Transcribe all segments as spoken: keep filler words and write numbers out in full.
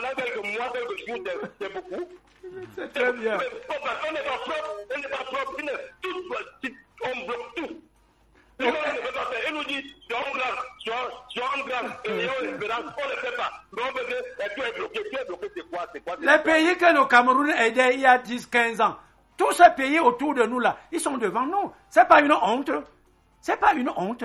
pendant quelques mois, quelques jours, c'est, c'est beaucoup. C'est très bien. Mais, on n'est pas propre, on n'est pas propre, tout, on bloque tout. Et nous dit, sur un grand, sur un grand, et on l'espérance, on ne le fait pas. Mais on veut que tout est bloqué, tout est bloqué, c'est quoi, c'est quoi? Les pays que le Cameroun aidait il y a dix quinze ans, tous ces pays autour de nous là, ils sont devant nous. C'est pas une honte. C'est pas une honte.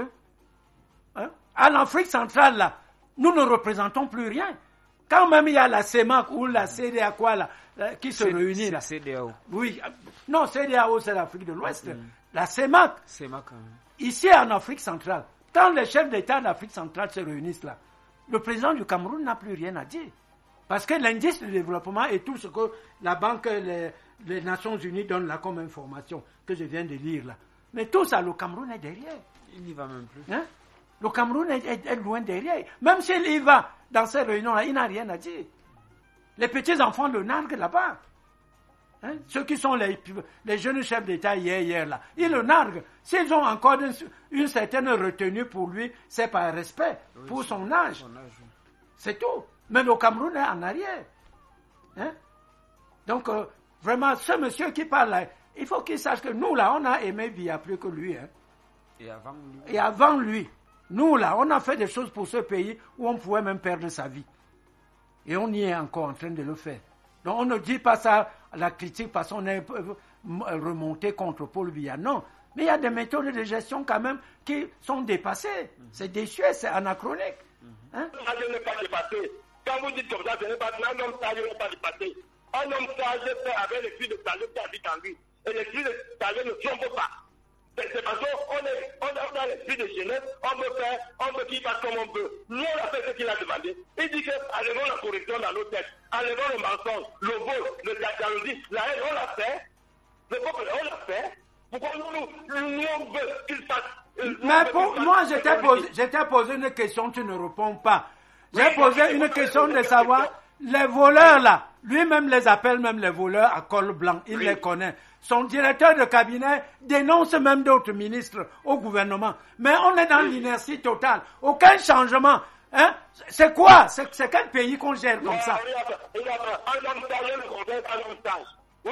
Hein? À l'Afrique centrale là, nous ne représentons plus rien. Quand même il y a la CEMAC ou la C D A quoi là, qui se c'est, réunit c'est là. C D A O. Oui, non, C D A O c'est l'Afrique de l'Ouest. Mm. La CEMAC. CEMAC. Hein. Ici en Afrique centrale, quand les chefs d'État d'Afrique centrale se réunissent là, le président du Cameroun n'a plus rien à dire. Parce que l'indice de développement et tout ce que la Banque, les, les Nations Unies donnent là comme information que je viens de lire là. Mais tout ça, le Cameroun est derrière. Il n'y va même plus. Hein? Le Cameroun est, est, est loin derrière. Même s'il y va dans ces réunions-là, il n'a rien à dire. Les petits-enfants le narguent là-bas. Hein? Ceux qui sont les, les jeunes chefs d'État hier, hier là, ils le narguent. S'ils ont encore une, une certaine retenue pour lui, c'est par respect oui, pour son âge. Son âge oui. C'est tout. Mais le Cameroun est en arrière. Hein? Donc, euh, vraiment, ce monsieur qui parle là, il faut qu'il sache que nous là, on a aimé Biya plus que lui. Hein? Et avant lui. Et avant lui. Nous là, on a fait des choses pour ce pays où on pouvait même perdre sa vie. Et on y est encore en train de le faire. Donc on ne dit pas ça à la critique parce qu'on est remonté contre Paul Biya. Non. Mais il y a des méthodes de gestion quand même qui sont dépassées. Mm-hmm. C'est désuet, c'est anachronique. Mm-hmm. Hein? Ça ne n'est pas dépassé. Quand vous dites comme ça, ce n'est pas un homme sage n'est pas dépassé. Un homme sage fait avec les filles de sagesse qui habitent en lui. Et les filles de sagesse ne trompent pas. C'est parce qu'on est, on a, on a l'esprit de jeunesse, on veut faire, on veut qu'il fasse comme on veut. Nous, on a fait ce qu'il a demandé. Il dit que enlevons la corruption dans nos têtes, enlevons le mensonge, le vol, le, la jalousie, la haine, on l'a fait. Le peuple, on l'a fait. Pourquoi nous, nous, on veut qu'il fasse. Mais pour moi, je t'ai posé, je t'ai posé une question, tu ne réponds pas. J'ai posé une question de savoir, les voleurs là, lui-même les appelle même les voleurs à col blanc, il oui. les connaît. Son directeur de cabinet dénonce même d'autres ministres au gouvernement. Mais on est dans l'inertie totale. Aucun changement. Hein? C'est quoi? C'est, c'est quel pays qu'on gère comme ça? Il y a un homme sage, on le conseille un homme sage. On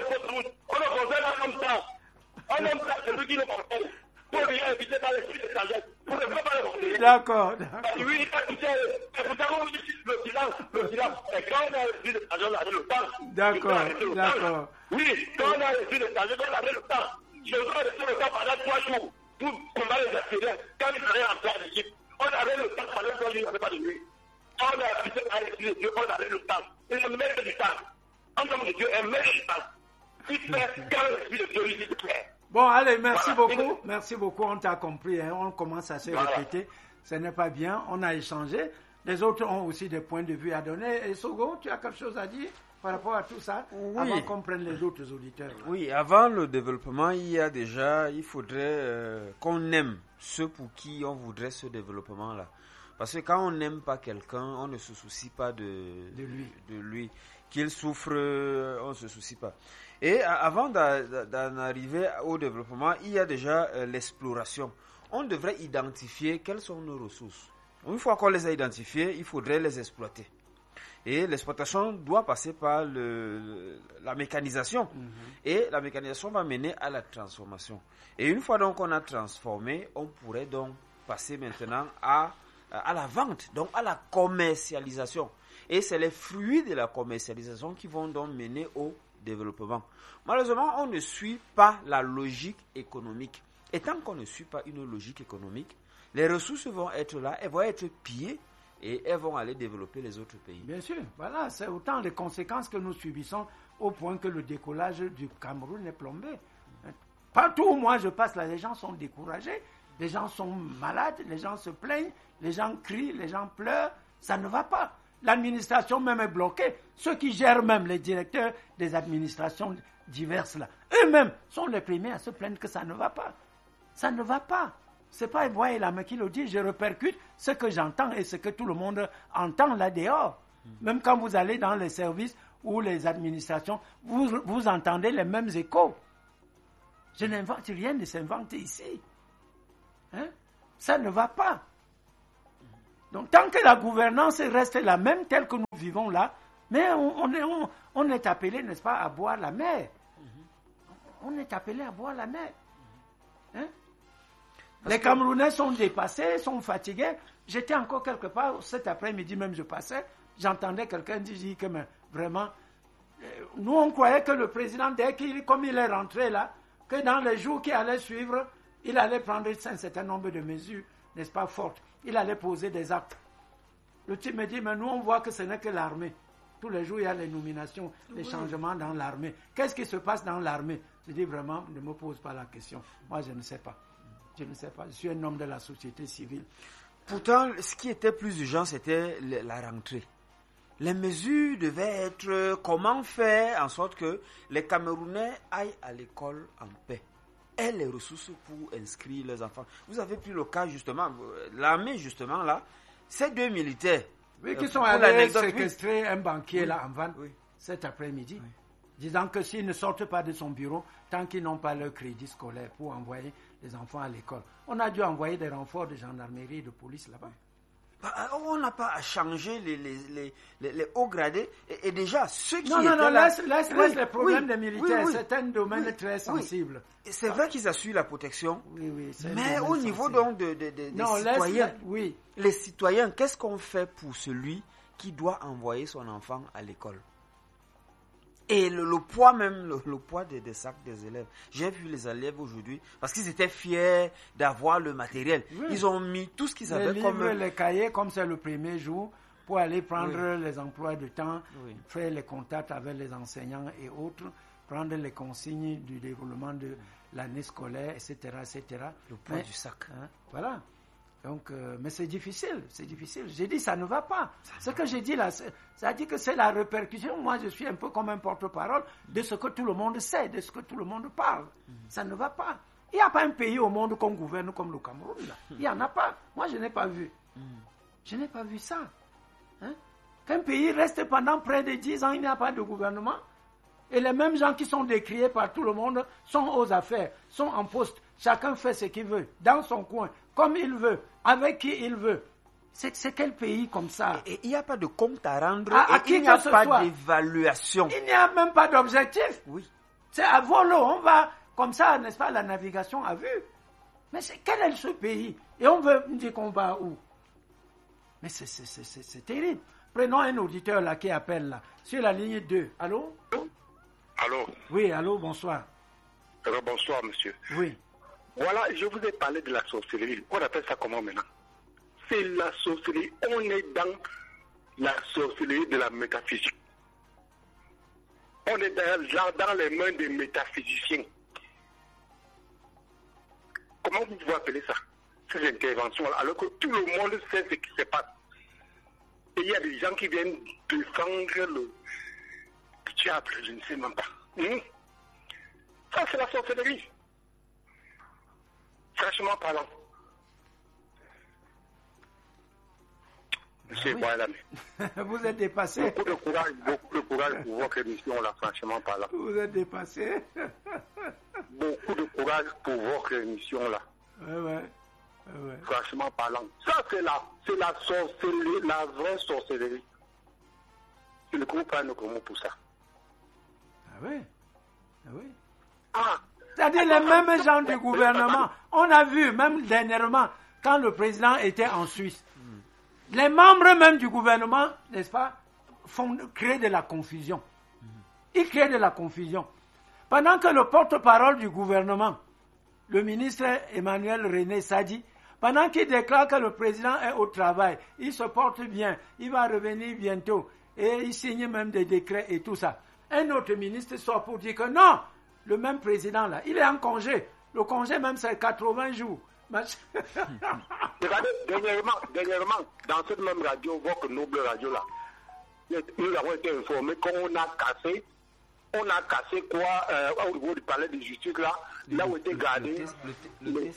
le conseille un homme sage. Un homme sage, c'est lui qui le conseille. Pour bien éviter par l'esprit de sagesse. Pour ne pas le conseiller. D'accord. Oui, c'est pour ça qu'on dit le silence. Le silence. Et quand on a l'esprit de sagesse, on a le temps. D'accord, d'accord. Oui, quand on a l'esprit de sagesse, on a le temps. Je dois rester le temps pendant trois jours pour combattre les accidents. Quand il serait en place d'équipe, on avait le temps pendant trois jours, il n'y avait pas de nuit. On a appliqué à l'esprit de Dieu, on avait le temps. Il est maître du temps. En homme de Dieu est maître du temps. Il fait quand l'esprit de Dieu lui dit de faire. Bon, allez, merci voilà. beaucoup. Merci beaucoup, on t'a compris. Hein. On commence à se voilà. répéter. Ce n'est pas bien, on a échangé. Les autres ont aussi des points de vue à donner. Et Sogo, tu as quelque chose à dire par rapport à tout ça, oui. avant qu'on prenne les autres auditeurs? Oui, avant le développement, il y a déjà, il faudrait euh, qu'on aime ceux pour qui on voudrait ce développement-là. Parce que quand on n'aime pas quelqu'un, on ne se soucie pas de, de lui. De lui. Qu'il souffre, on ne se soucie pas. Et avant d'en arriver au développement, il y a déjà euh, l'exploration. On devrait identifier quelles sont nos ressources. Une fois qu'on les a identifiées, il faudrait les exploiter. Et l'exploitation doit passer par le, la mécanisation. Mm-hmm. Et la mécanisation va mener à la transformation. Et une fois donc qu'on a transformé, on pourrait donc passer maintenant à, à la vente, donc à la commercialisation. Et c'est les fruits de la commercialisation qui vont donc mener au développement. Malheureusement, on ne suit pas la logique économique. Et tant qu'on ne suit pas une logique économique, les ressources vont être là, elles vont être pillées et elles vont aller développer les autres pays. Bien sûr, voilà, c'est autant de conséquences que nous subissons au point que le décollage du Cameroun est plombé. Partout où moi je passe, là, les gens sont découragés, les gens sont malades, les gens se plaignent, les gens crient, les gens pleurent, ça ne va pas. L'administration même est bloquée. Ceux qui gèrent même les directeurs des administrations diverses là, eux-mêmes sont les premiers à se plaindre que ça ne va pas. Ça ne va pas. C'est pas Boye Lame qui le dit, je répercute ce que j'entends et ce que tout le monde entend là dehors. Mmh. Même quand vous allez dans les services ou les administrations, vous, vous entendez les mêmes échos. Je n'invente rien de s'inventer ici. Hein? Ça ne va pas. Donc, tant que la gouvernance reste la même, telle que nous vivons là, mais on, on, est, on, on est appelé, n'est-ce pas, à boire la mer. On est appelé à boire la mer. Hein? Les Camerounais sont dépassés, sont fatigués. J'étais encore quelque part, cet après-midi même je passais, j'entendais quelqu'un dire que mais, vraiment, nous on croyait que le président, dès qu'il, comme il est rentré là, que dans les jours qui allaient suivre, il allait prendre un certain nombre de mesures, n'est-ce pas, fortes. Il allait poser des actes. Le type me dit, mais nous on voit que ce n'est que l'armée. Tous les jours, il y a les nominations, les oui. changements dans l'armée. Qu'est-ce qui se passe dans l'armée? Je dis vraiment, ne me pose pas la question. Moi, je ne sais pas. Je ne sais pas. Je suis un homme de la société civile. Pourtant, ce qui était plus urgent, c'était la rentrée. Les mesures devaient être comment faire en sorte que les Camerounais aillent à l'école en paix. Et les ressources pour inscrire leurs enfants. Vous avez pris le cas, justement, l'armée, justement, là, ces deux militaires. Oui, qui sont allés séquestrer un banquier, oui. là, en Vannes, oui. cet après-midi, oui. disant que s'ils ne sortent pas de son bureau, tant qu'ils n'ont pas leur crédit scolaire pour envoyer les enfants à l'école. On a dû envoyer des renforts de gendarmerie et de police là-bas. On n'a pas à changer les, les, les, les, les hauts gradés. Et, et déjà, ceux qui non, étaient non, non, là... laisse, laisse, oui, laisse les problèmes oui, des militaires. Oui, oui, c'est un domaine oui, très sensible. Oui. C'est vrai qu'ils assurent la protection. Oui, oui, mais au niveau sensible. donc de, de, de, non, des citoyens, laisse, oui. les citoyens, qu'est-ce qu'on fait pour celui qui doit envoyer son enfant à l'école? Et le, le poids même, le, le poids des, des sacs des élèves. J'ai vu les élèves aujourd'hui, parce qu'ils étaient fiers d'avoir le matériel. Oui. Ils ont mis tout ce qu'ils avaient les comme... livres, les cahiers, comme c'est le premier jour, pour aller prendre oui. les emplois de temps, oui. faire les contacts avec les enseignants et autres, prendre les consignes du déroulement de l'année scolaire, et cetera, et cetera. Le poids mais, du sac. Hein, voilà. Donc, euh, mais c'est difficile, c'est difficile. J'ai dit, ça ne va pas. Ça Ce que j'ai dit là, ça dit que c'est la répercussion. Moi, je suis un peu comme un porte-parole de ce que tout le monde sait, de ce que tout le monde parle. Mm-hmm. Ça ne va pas. Il n'y a pas un pays au monde qu'on gouverne comme le Cameroun. Là. Il n'y en a pas. Moi, je n'ai pas vu. Mm. Je n'ai pas vu ça. Hein? Qu'un pays reste pendant près de dix ans, il n'y a pas de gouvernement. Et les mêmes gens qui sont décriés par tout le monde sont aux affaires, sont en poste. Chacun fait ce qu'il veut, dans son coin, comme il veut, avec qui il veut. C'est, c'est quel pays comme ça? Et il n'y a pas de compte à rendre, à, à et il n'y a pas soit. d'évaluation. Il n'y a même pas d'objectif. Oui. C'est à volo, on va, comme ça, n'est-ce pas, la navigation à vue. Mais c'est, quel est ce pays? Et on veut dire qu'on va où? Mais c'est, c'est, c'est, c'est, c'est terrible. Prenons un auditeur là qui appelle là, sur la ligne deux. Allô? Allô? Oui, allô, bonsoir. Alors, bonsoir, monsieur. Oui. Voilà, je vous ai parlé de la sorcellerie. On appelle ça comment maintenant? C'est la sorcellerie. On est dans la sorcellerie de la métaphysique. On est dans, dans les mains des métaphysiciens. Comment vous pouvez appeler ça? Ces interventions, alors que tout le monde sait ce qui se passe. Et il y a des gens qui viennent défendre le diable, je ne sais même pas. Mmh. Ça, c'est la sorcellerie. Franchement parlant. Monsieur oui. Boilame. Vous êtes dépassé. Beaucoup de courage, beaucoup de courage pour votre émission là, franchement parlant. Vous êtes dépassé. Beaucoup de courage pour votre émission là. Ouais, ouais. Ouais. Franchement parlant. Ça, c'est la, c'est la sorcellerie, la vraie sorcellerie. Je ne comprends pas nos mots pour ça. Ah oui. Ah oui. Ah. C'est-à-dire les mêmes gens du gouvernement. On a vu, même dernièrement, quand le président était en Suisse, mm. les membres même du gouvernement, n'est-ce pas, font créer de la confusion. Mm. Ils créent de la confusion. Pendant que le porte-parole du gouvernement, le ministre Emmanuel René Sadi, pendant qu'il déclare que le président est au travail, il se porte bien, il va revenir bientôt, et il signe même des décrets et tout ça. Un autre ministre sort pour dire que non, le même président là, il est en congé. Le congé même c'est quatre-vingts jours. Regardez, dernièrement, dernièrement, dans cette même radio, votre noble radio là, nous avons été informés qu'on a cassé, on a cassé quoi euh, au niveau du palais de justice là, là où était gardé le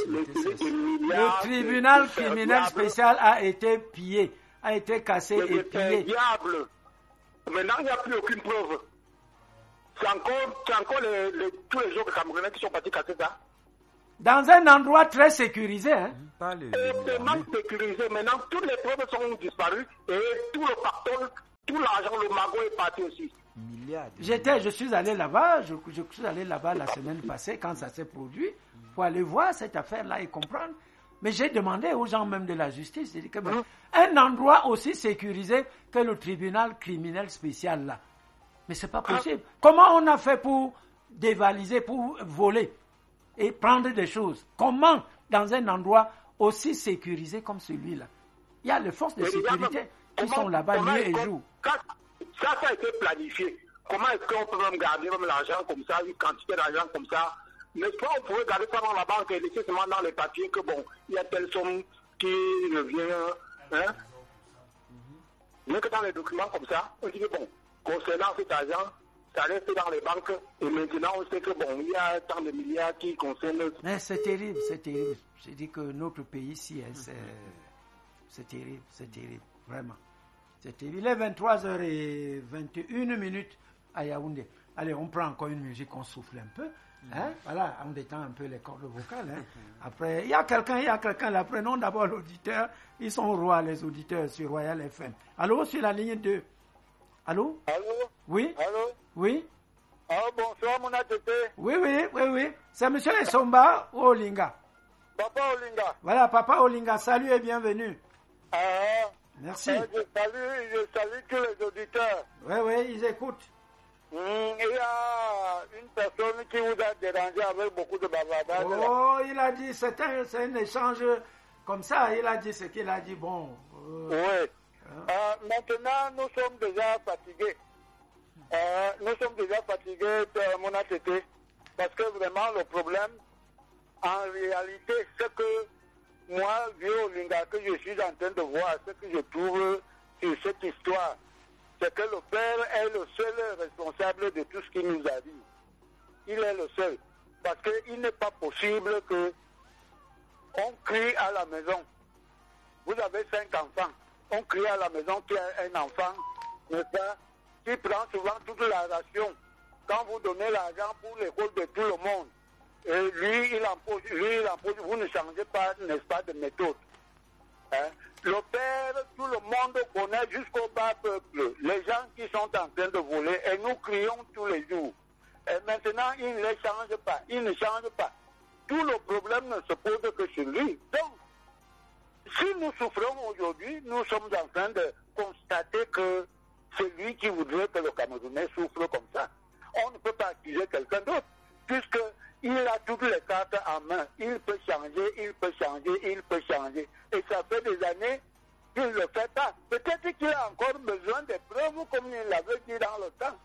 tribunal criminel spécial a été pillé, a été cassé et pillé. Diable. Maintenant, il n'y a plus aucune preuve. C'est encore, c'est encore les, les, tous les jours Camerounais qui sont partis casser ça. Dans un endroit très sécurisé. Hein. Pas le, Extrêmement sécurisé. Maintenant, toutes les preuves sont disparues et tout le pactole, tout l'argent, le magot est parti aussi. Milliards. J'étais, je suis allé là-bas, je, je suis allé là-bas la semaine passée quand ça s'est produit pour aller voir cette affaire-là et comprendre. Mais j'ai demandé aux gens même de la justice, j'ai dit que ben, un endroit aussi sécurisé que le tribunal criminel spécial là. Mais c'est pas possible. Comment on a fait pour dévaliser, pour voler et prendre des choses? Comment dans un endroit aussi sécurisé comme celui-là? Il y a les forces de sécurité qui sont là-bas nuit et jour. Ça, ça a été planifié. Comment est-ce qu'on peut même garder même l'argent comme ça, une quantité d'argent comme ça? N'est-ce pas, on pourrait garder ça dans la banque et laisser seulement dans les papiers que bon, il y a telle somme qui revient, hein? Mais que dans les documents comme ça, on dit que bon, concernant cet argent, ça reste dans les banques et maintenant on sait que bon, il y a tant de milliards qui concernent. Mais c'est terrible, c'est terrible. Je dis que notre pays ici, hein, c'est, c'est terrible, c'est terrible, vraiment. C'est terrible. Il est vingt-trois heures vingt et une minutes à Yaoundé. Allez, on prend encore une musique, on souffle un peu. Hein? Voilà, on détend un peu les cordes vocales. Hein? Après, il y a quelqu'un, il y a quelqu'un là. Prenons d'abord l'auditeur. Ils sont rois, les auditeurs, sur Royal F M. Allô, sur la ligne deux. Allô? Allô? Oui? Allô? Oui? Ah, bonsoir, mon attété. Oui, oui, oui, oui. C'est M. Esomba ou Olinga? Papa Olinga. Voilà, Papa Olinga. Salut et bienvenue. Ah, merci. Euh, je, salue, je salue tous les auditeurs. Oui, oui, ils écoutent. Mmh, il y a une personne qui vous a dérangé avec beaucoup de bavardage. Oh, il a dit, c'est un, c'est un échange comme ça. Il a dit ce qu'il a dit. Bon. Euh, oui. Hein? Euh, maintenant, nous sommes déjà fatigués. Euh, nous sommes déjà fatigués, mon attété. Parce que vraiment, le problème, en réalité, c'est que moi, vieux Olinga, que je suis en train de voir, ce que je trouve sur cette histoire, c'est que le père est le seul responsable de tout ce qui nous arrive. Il est le seul. Parce qu'il n'est pas possible que on crie à la maison. Vous avez cinq enfants. On crie à la maison qu'il y a un enfant, n'est-ce pas, qui prend souvent toute la ration. Quand vous donnez l'argent pour l'école de tout le monde, et lui, il impose, lui, il impose, vous ne changez pas, n'est-ce pas, de méthode. Hein? Le père, tout le monde connaît jusqu'au bas peuple, les gens qui sont en train de voler, et nous crions tous les jours. Et maintenant, il ne les change pas, il ne change pas. Tout le problème ne se pose que sur lui. Donc, si nous souffrons aujourd'hui, nous sommes en train de constater que c'est lui qui voudrait que le Camerounais souffre comme ça. On ne peut pas accuser quelqu'un d'autre, puisqu'il a toutes les cartes en main. Il peut changer, il peut changer, il peut changer. Et ça fait des années qu'il ne le fait pas. Peut-être qu'il a encore besoin de preuves comme il l'avait dit dans le temps.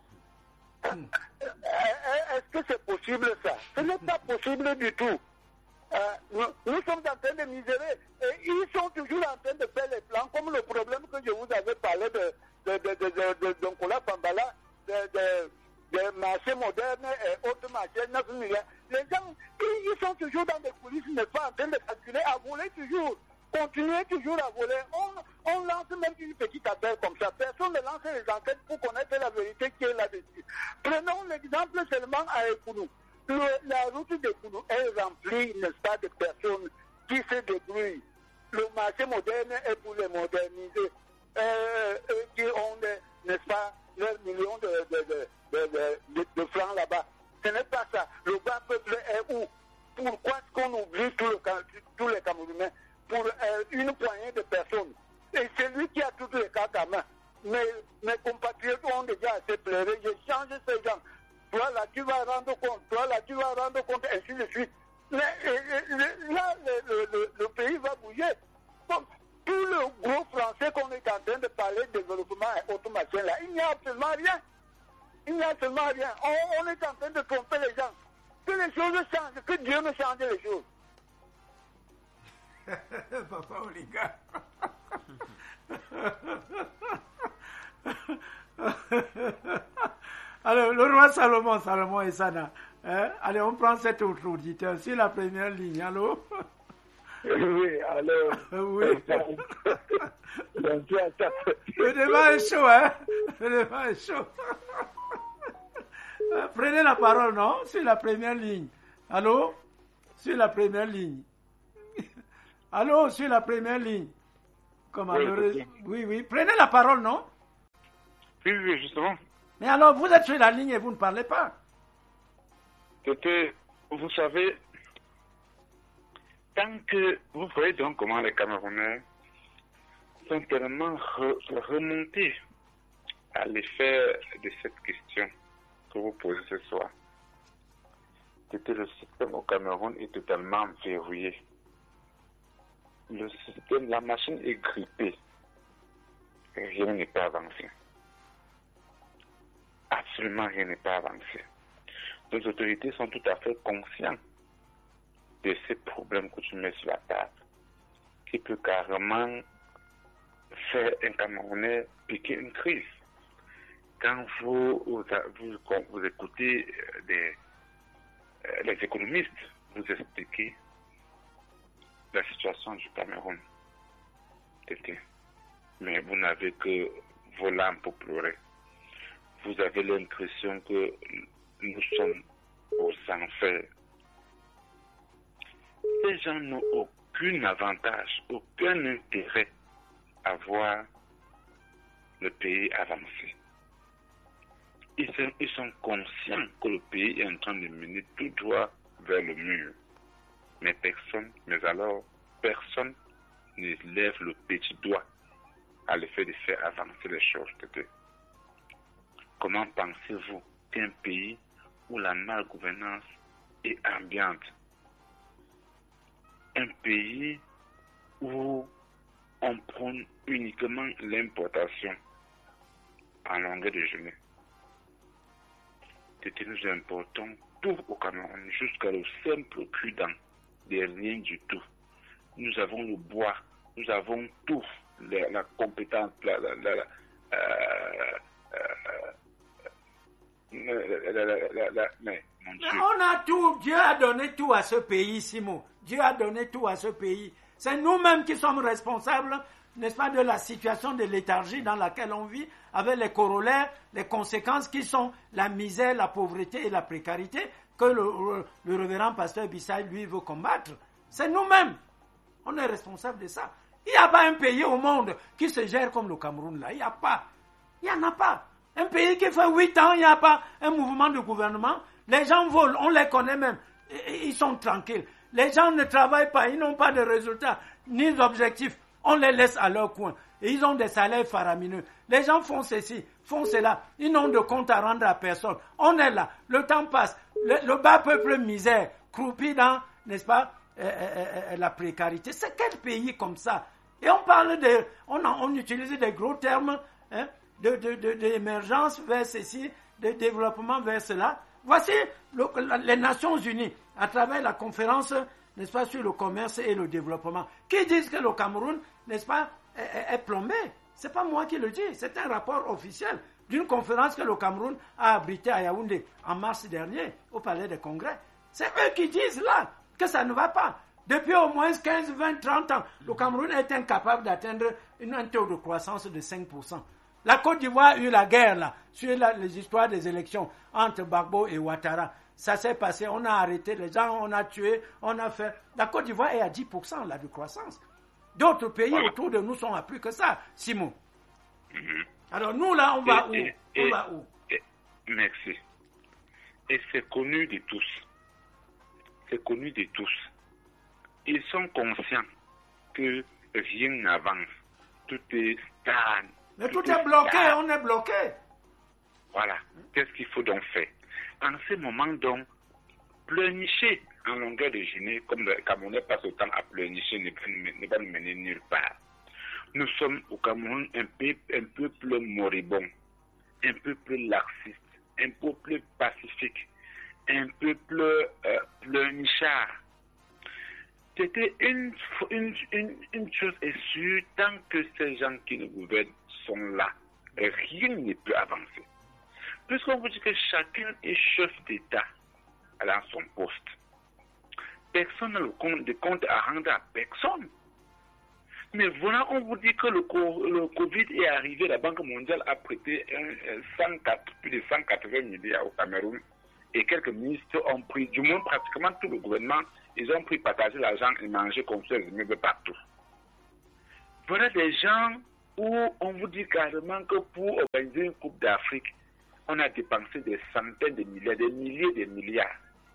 Est-ce que c'est possible ça? Ce n'est pas possible du tout. Euh, nous, nous sommes en train de misérer et ils sont toujours en train de faire les plans, comme le problème que je vous avais parlé de, de, de, de, de, de, de Nkola Pambala, de, de, de marchés modernes et autres marchés neuf milliards. Les gens, ils, ils sont toujours dans des coulisses, n'est pas en train de calculer, à voler toujours, continuer toujours à voler. On, on lance même une petite affaire comme ça. Personne ne lance les enquêtes pour connaître la vérité qui est là-dessus. Prenons l'exemple seulement à Ekounou. Le, la route de Kounou est remplie, n'est-ce pas, de personnes qui se débrouillent. Le marché moderne est pour les moderniser. Euh, eux qui ont, n'est-ce pas, leurs millions de, de, de, de, de, de francs là-bas. Ce n'est pas ça. Le bas peuple est où? Pourquoi est-ce qu'on oublie tous le, tous les Camerounais pour euh, une poignée de personnes? Et c'est lui qui a toutes les cartes à main. Mes, mes compatriotes ont déjà assez pleuré. Je change ces gens. Toi là, tu vas rendre compte. Toi là, tu vas rendre compte, ainsi de suite. Mais euh, là, le, le, le pays va bouger. Donc, tout le gros français qu'on est en train de parler de développement et automation là, il n'y a absolument rien. Il n'y a absolument rien. On, on est en train de tromper les gens. Que les choses changent, que Dieu me change les choses. Papa Olinga. Alors, le roi Salomon, Salomon et Sana. Hein? Allez, on prend cet autre auditeur sur la première ligne. Allô? Oui, alors. Oui. Le débat est chaud, hein? Le débat est chaud. Prenez la parole, non? Sur la première ligne. Allô? sur la première ligne. Allô, sur la première ligne. Comment oui, le... oui, oui. Prenez la parole, non? Oui, oui, justement. Mais alors, vous êtes sur la ligne et vous ne parlez pas. C'était, vous savez, tant que vous voyez donc comment les Camerounais sont tellement re- remontés à l'effet de cette question que vous posez ce soir. C'était le système au Cameroun est totalement verrouillé. Le système, la machine est grippée. Rien n'est pas avancé. Absolument rien n'est pas avancé. Les autorités sont tout à fait conscientes de ces problèmes que tu mets sur la table, qui peut carrément faire un Camerounais piquer une crise. Quand vous, vous, vous, vous écoutez des, les économistes vous expliquer la situation du Cameroun, mais vous n'avez que vos larmes pour pleurer. Vous avez l'impression que nous sommes aux enfers. Ces gens n'ont aucun avantage, aucun intérêt à voir le pays avancer. Ils sont, ils sont conscients que le pays est en train de mener tout droit vers le mur. Mais personne, mais alors, personne ne lève le petit doigt à l'effet de faire avancer les choses. Comment pensez-vous qu'un pays où la malgouvernance est ambiante, un pays où on prône uniquement l'importation en longueur de journée, que nous importons tout au Cameroun, jusqu'à le simple prudent, des rien du tout. Nous avons le bois, nous avons tout, la, la compétence, la, la, la, la, euh, euh, la, la, la, la, mais, mon Dieu. Mais on a tout, Dieu a donné tout à ce pays, Simon. Dieu a donné tout à ce pays. C'est nous-mêmes qui sommes responsables, n'est-ce pas, de la situation de léthargie dans laquelle on vit, avec les corollaires, les conséquences qui sont la misère, la pauvreté et la précarité que le, le révérend pasteur Bissay, lui, veut combattre. C'est nous-mêmes. On est responsable de ça. Il n'y a pas un pays au monde qui se gère comme le Cameroun, là. Il n'y a pas. Il n'y en a pas. Un pays qui fait huit ans, il n'y a pas un mouvement de gouvernement. Les gens volent, on les connaît même. Ils sont tranquilles. Les gens ne travaillent pas, ils n'ont pas de résultats, ni d'objectifs. On les laisse à leur coin. Et ils ont des salaires faramineux. Les gens font ceci, font cela. Ils n'ont de compte à rendre à personne. On est là. Le temps passe. Le, le bas peuple misère, croupi dans, n'est-ce pas, euh, euh, euh, la précarité. C'est quel pays comme ça? Et on parle de... On, on utilise des gros termes, hein, de, de, de, d'émergence vers ceci, de développement vers cela. Voici le, les Nations Unies, à travers la conférence, n'est-ce pas, sur le commerce et le développement, qui disent que le Cameroun, n'est-ce pas, est, est plombé. C'est pas moi qui le dis, c'est un rapport officiel d'une conférence que le Cameroun a abritée à Yaoundé en mars dernier, au Palais des Congrès. C'est eux qui disent là que ça ne va pas. Depuis au moins quinze, vingt, trente ans, le Cameroun est incapable d'atteindre un taux de croissance de cinq pour cent. La Côte d'Ivoire a eu la guerre là, sur la, les histoires des élections entre Gbagbo et Ouattara. Ça s'est passé, on a arrêté les gens, on a tué, on a fait... La Côte d'Ivoire est à dix pour cent là, de croissance. D'autres pays voilà. Autour de nous sont à plus que ça, Simon. Mm-hmm. Alors nous là, on va et, où et, On et, va où et, Merci. Et c'est connu de tous. C'est connu de tous. Ils sont conscients que rien n'avance. Tout est stagne. Mais tout, tout est bloqué, stagne. On est bloqué. Voilà. Qu'est-ce qu'il faut donc faire? En ce moment donc, pleurnicher en longueur de journée, comme le Camerounais passe autant à pleurnicher, ne va nous mener nulle part. Nous sommes au Cameroun un peuple, un peuple moribond, un peuple laxiste, un peuple pacifique, un peuple euh, pleurnichard. C'était une, une, une, une chose est sûre, tant que ces gens qui nous gouvernent sont là, rien ne peut avancer. Puisqu'on vous dit que chacun est chef d'État à son poste. Personne n'a le compte, de compte à rendre à personne. Mais voilà, on vous dit que le, le Covid est arrivé, la Banque mondiale a prêté un, cent quatre, plus de cent quatre-vingts milliards au Cameroun et quelques ministres ont pris, du moins pratiquement tout le gouvernement ils ont pris partager l'argent et manger comme ça, ils me partout. Voilà des gens où on vous dit carrément que pour organiser une Coupe d'Afrique, on a dépensé des centaines de milliards, des milliers de milliards.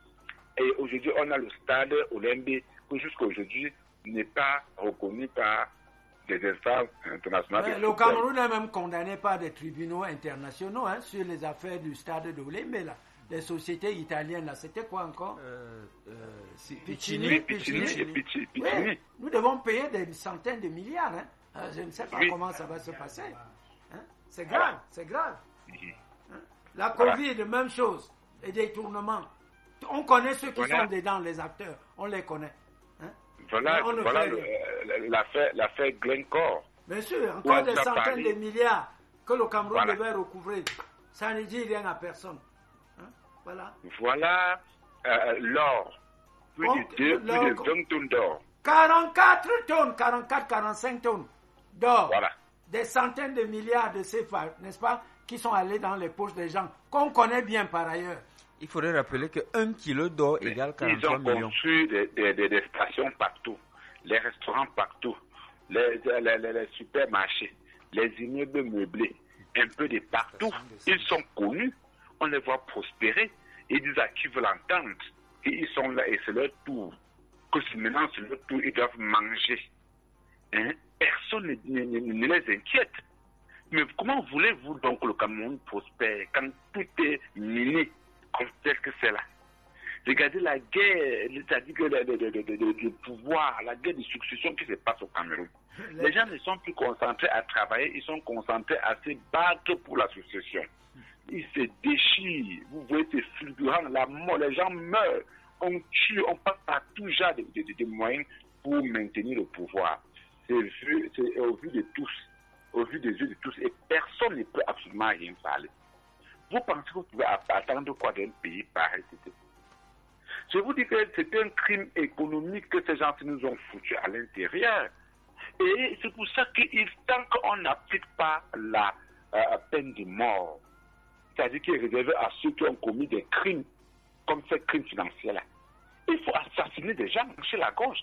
Et aujourd'hui, on a le stade olympique qui jusqu'à aujourd'hui n'est pas reconnu par des instances internationales. Ouais, le Cameroun est même condamné par des tribunaux internationaux hein, sur les affaires du stade d'Olembe. Les sociétés italiennes, là, c'était quoi encore euh, euh, si, Piccini, Piccini, Piccini. Piccini, Piccini. Oui, nous devons payer des centaines de milliards. Hein. Euh, je ne sais pas Oui. comment ça va se passer. Hein. C'est grave, c'est grave. Mhm. Hein. La Covid, voilà. Même chose. Les détournements. On connaît ceux qui Voilà. sont dedans, les acteurs. On les connaît. Hein. Voilà, on voilà le, euh, l'affaire, l'affaire Glencore. Bien sûr, encore des centaines Paris. de milliards que le Cameroun Voilà. devait recouvrer. Ça ne dit rien à personne. Hein. Voilà. Voilà euh, l'or. Plus Donc, de deux, plus l'or- de vingt tonnes d'or. quarante-quatre tonnes, quarante-quatre, quarante-cinq tonnes d'or. Voilà. Des centaines de milliards de C F A, n'est-ce pas, qui sont allés dans les poches des gens, qu'on connaît bien par ailleurs. Il faudrait rappeler que un kilo d'or Mais égale ils quarante-trois ont millions. construit des, des, des, des stations partout, les restaurants partout, les, les, les, les supermarchés, les immeubles meublés, un peu de partout. Ils sont connus, on les voit prospérer. Ils disent à qui veulent entendre. Et ils sont là et c'est leur tour. Que si maintenant c'est leur tour, ils doivent manger. Hein? Personne ne, ne, ne, ne les inquiète. Mais comment voulez-vous donc que le Cameroun prospère quand tout est miné comme tel que c'est là? Regardez la guerre, c'est-à-dire que le, le, le, le, le pouvoir, la guerre de succession qui se passe au Cameroun. Les gens ne sont plus concentrés à travailler, ils sont concentrés à se battre pour la succession. Ils se déchirent, vous voyez ces fulgurants, la mort, les gens meurent, on tue, on passe par tout genre de, de, de, de moyens pour maintenir le pouvoir. C'est, vu, c'est au vu de tous, au vu des yeux de tous, et personne ne peut absolument rien parler. Vous pensez que vous pouvez attendre quoi d'un pays pareil? Je vous dis que c'est un crime économique que ces gens nous ont foutu à l'intérieur. Et c'est pour ça que tant qu'on n'applique pas la euh, peine de mort, c'est-à-dire qui est réservée à ceux qui ont commis des crimes, comme ces crimes financiers-là, il faut assassiner des gens chez la gauche.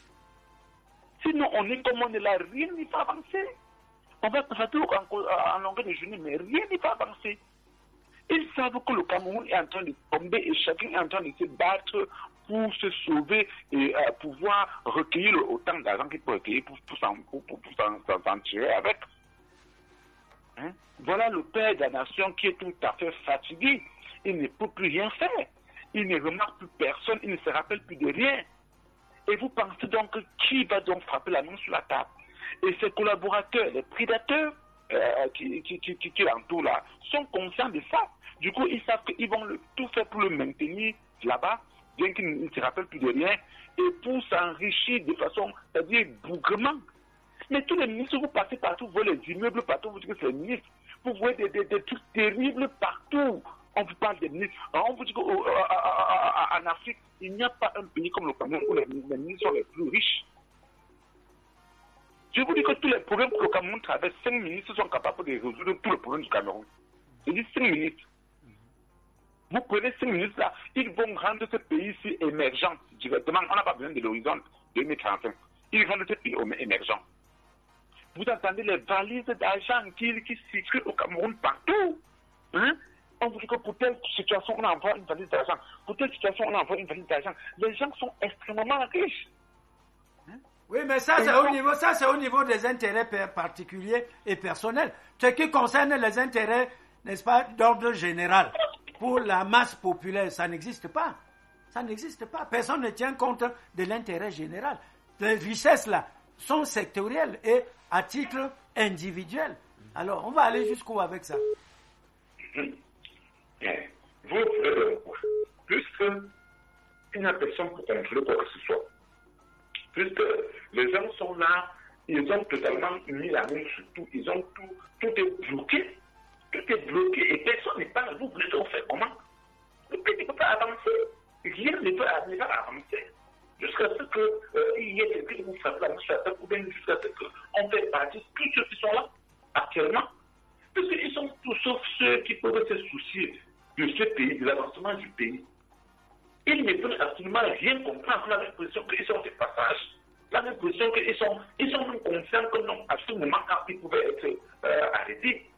Sinon, on est comme on est là, rien n'y va avancer. On va traiter en, en longueur de journée, mais rien n'y va avancer. Ils savent que le Cameroun est en train de tomber et chacun est en train de se battre pour se sauver et euh, pouvoir recueillir le, autant d'argent qu'il peut recueillir pour, pour, s'en, pour, pour, pour s'en, s'en tirer avec. Hein? Voilà le père de la nation qui est tout à fait fatigué. Il ne peut plus rien faire. Il ne remarque plus personne, il ne se rappelle plus de rien. Et vous pensez donc que qui va donc frapper la main sur la table? Et ses collaborateurs, les prédateurs euh, qui, qui, qui, qui, qui l'entourent là, sont conscients de ça. Du coup, ils savent qu'ils vont le, tout faire pour le maintenir là-bas, bien qu'ils ne se rappellent plus de rien, et pour s'enrichir de façon, c'est-à-dire bougrement. Mais tous les ministres, vous passez partout, vous voyez les immeubles partout, vous dites que c'est ministre. Vous voyez des, des, des trucs terribles partout. On vous parle des ministres. On vous dit qu'en Afrique, il n'y a pas un pays comme le Cameroun où les, les ministres sont les plus riches. Je vous dis que tous les problèmes que le Cameroun traverse, cinq ministres sont capables de résoudre tous les problèmes du Cameroun. Je dis cinq ministres. Vous prenez ces ministres-là, ils vont rendre ce pays-ci émergent directement. On n'a pas besoin de l'horizon deux mille trente-cinq. Ils rendent ce pays émergent. Vous entendez les valises d'argent qui, qui circulent au Cameroun partout. Hein? On vous dit que pour telle situation, on envoie une valise d'argent. Pour telle situation, on envoie une valise d'argent. Les gens sont extrêmement riches. Hein? Oui, mais ça c'est, au niveau, ça, c'est au niveau des intérêts particuliers et personnels. Ce qui concerne les intérêts, n'est-ce pas, d'ordre général. Pour la masse populaire, ça n'existe pas. Ça n'existe pas. Personne ne tient compte de l'intérêt général. Les richesses-là sont sectorielles et à titre individuel. Alors, on va aller jusqu'où avec ça? Vous, euh, puisque il n'y a personne pour contrôler quoi que ce soit, puisque les gens sont là, ils ont totalement mis la main sur tout, ils ont tout, tout est bloqué. Tout est bloqué et personne n'est pas. Vous voulez qu'on fait comment? Le pays ne peut pas avancer. Rien ne peut avancer. Jusqu'à ce qu'il euh, y ait quelqu'un qui vous frappe la main sur la tête ou bien jusqu'à ce qu'on fait partie tous ceux qui sont là actuellement. Parce qu'ils sont tous sauf ceux qui peuvent se soucier de ce pays, de l'avancement du pays. Ils ne veulent absolument rien comprendre. La même position qu'ils sont de passage. La même position qu'ils sont, ils sont même conscients que non, à ce moment, quand ils pouvaient être euh, arrêtés,